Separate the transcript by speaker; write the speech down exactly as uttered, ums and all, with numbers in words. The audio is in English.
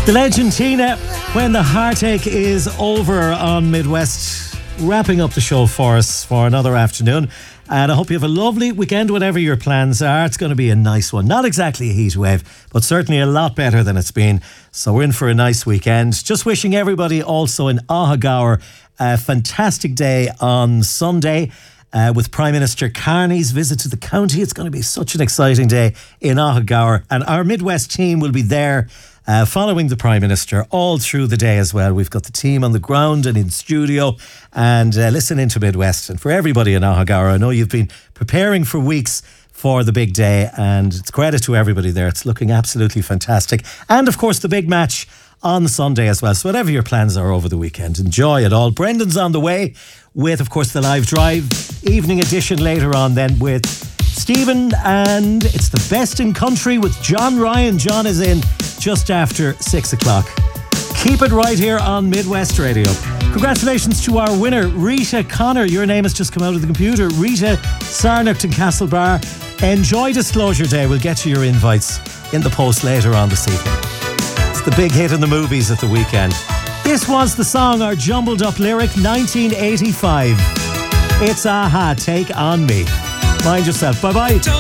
Speaker 1: The legend Tina, When the Heartache Is Over on Midwest, wrapping up the show for us for another afternoon. And I hope you have a lovely weekend, whatever your plans are. It's going to be a nice one. Not exactly a heat wave, but certainly a lot better than it's been. So we're in for a nice weekend. Just wishing everybody also in Ahagower a fantastic day on Sunday. Uh, with Prime Minister Carney's visit to the county. It's going to be such an exciting day in Ahagower. And our Midwest team will be there uh, following the Prime Minister all through the day as well. We've got the team on the ground and in studio and uh, listening to Midwest. And for everybody in Ahagower, I know you've been preparing for weeks for the big day, and it's credit to everybody there. It's looking absolutely fantastic. And of course the big match on Sunday as well. So whatever your plans are over the weekend, enjoy it all. Brendan's on the way with, of course, the live drive evening edition later on then with Stephen, and it's the best in country with John Ryan. John is in just after six o'clock. Keep it right here on Midwest Radio. Congratulations to our winner, Rita Connor. Your name has just come out of the computer. Rita Sarnock in Castlebar. Enjoy Disclosure Day. We'll get you your invites in the post later on this evening. It's the big hit in the movies at the weekend. This was the song, our jumbled up lyric, nineteen eighty-five. It's Aha, Take On Me. Mind yourself. Bye-bye.